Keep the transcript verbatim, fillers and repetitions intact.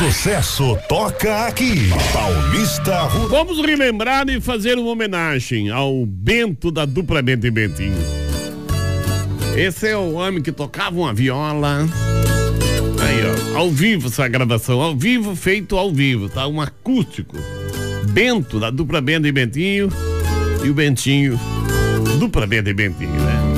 sucesso toca aqui. Paulista Rural. Vamos relembrar e fazer uma homenagem ao Bento da dupla Bento e Bentinho. Esse é o homem que tocava uma viola. Aí, ó, ao vivo essa gravação, ao vivo, feito ao vivo, tá? Um acústico. Bento da dupla Bento e Bentinho e o Bentinho, dupla Bento e Bentinho, né?